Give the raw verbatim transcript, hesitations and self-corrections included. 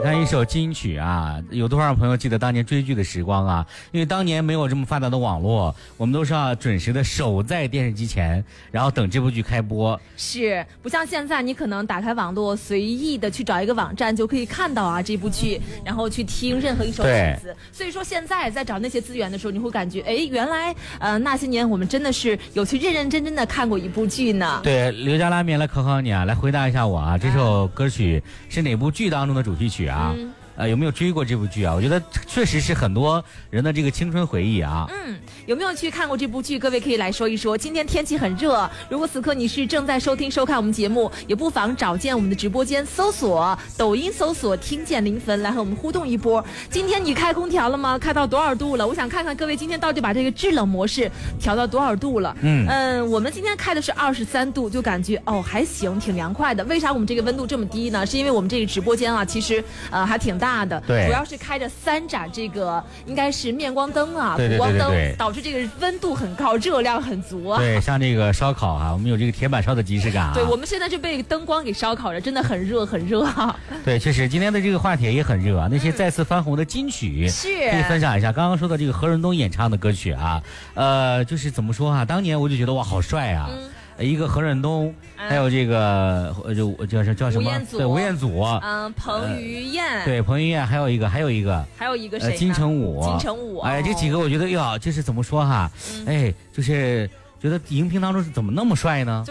看一首金曲啊，有多少朋友记得当年追剧的时光啊？因为当年没有这么发达的网络，我们都是要准时的守在电视机前，然后等这部剧开播。 是，不像现在，你可能打开网络，随意的去找一个网站就可以看到啊这部剧，然后去听任何一首曲子。所以说现在在找那些资源的时候，你会感觉，哎，原来呃那些年我们真的是有去认认真真的看过一部剧呢。 对，刘家拉面来考考你啊，来回答一下我啊，这首歌曲是哪部剧当中的主题曲啊？嗯呃，有没有追过这部剧啊？我觉得确实是很多人的这个青春回忆啊。 嗯，有没有去看过这部剧？各位可以来说一说。今天天气很热，如果此刻你是正在收听收看我们节目，也不妨找见我们的直播间，搜索抖音搜索听见零分来和我们互动一波。今天你开空调了吗？开到多少度了？我想看看各位今天到底把这个制冷模式调到多少度了。嗯嗯、呃，我们今天开的是二十三度，就感觉哦还行，挺凉快的。为啥我们这个温度这么低呢？是因为我们这个直播间啊，其实呃还挺大的， 对， 主要是开着三盏这个应该是面光灯啊，补光灯，导致这个温度很高，热量很足啊。 对，像这个烧烤啊，我们有这个铁板烧的即视感啊。 对，我们现在就被灯光给烧烤着，真的很热很热啊。 对，确实今天的这个话题也很热啊，那些再次翻红的金曲、嗯、 是可以分享一下。刚刚说的这个何润东演唱的歌曲啊，呃，就是怎么说啊？当年我就觉得哇，好帅啊。嗯，一个何润东，还有这个就叫叫什么？对，吴彦祖， 嗯，彭于晏， 呃、对，彭于晏，还有一个，还有一个， 还有一个谁、呃？ 金城武， 金城武， 哎，这几个我觉得哟，就是怎么说哈，嗯、哎，就是觉得荧屏当中是怎么那么帅呢？